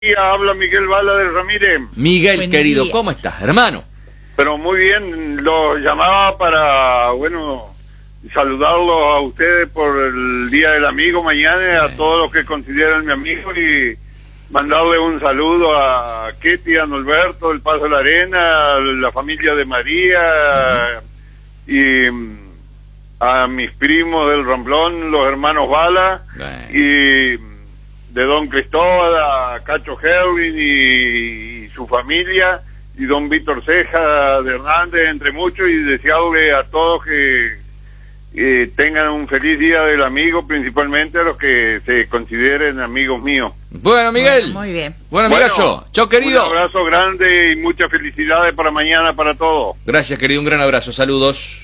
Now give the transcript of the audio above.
Habla Miguel Bala del Ramírez. Miguel, Buen querido, día. ¿cómo estás, hermano? Pero muy bien, lo llamaba para, bueno, saludarlos a ustedes por el Día del Amigo mañana, a todos los que consideran mi amigo, y mandarle un saludo a Ketty, a Norberto, del Paso de la Arena, a la familia de María, y a mis primos del Ramblón, los hermanos Bala, y de don Cristóbal, a Cacho Herwin y su familia, y don Víctor Ceja de Hernández, entre muchos, y desearle a todos que tengan un feliz Día del Amigo, principalmente a los que se consideren amigos míos. Bueno, Miguel. Bueno, muy bien. Bueno, amigazo. Chao, querido. Un abrazo grande y muchas felicidades para mañana para todos. Gracias, querido. Un gran abrazo. Saludos.